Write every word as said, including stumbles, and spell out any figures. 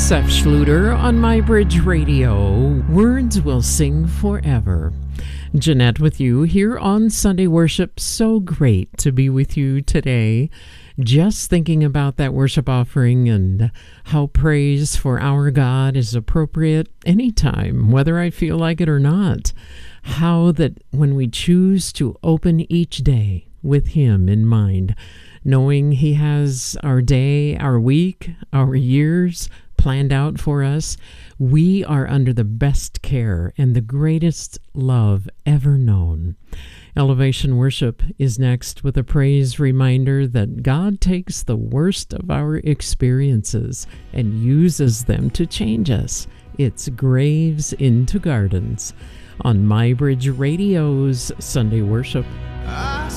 Seth Schluter on My Bridge Radio. Words will sing forever. Jeanette with you here on Sunday Worship. So great to be with you today. Just thinking about that worship offering and how praise for our God is appropriate anytime, whether I feel like it or not. How that when we choose to open each day with Him in mind, knowing He has our day, our week, our years planned out for us, we are under the best care and the greatest love ever known. Elevation Worship is next with a praise reminder that God takes the worst of our experiences and uses them to change us. It's Graves into Gardens on My Bridge Radio's Sunday Worship.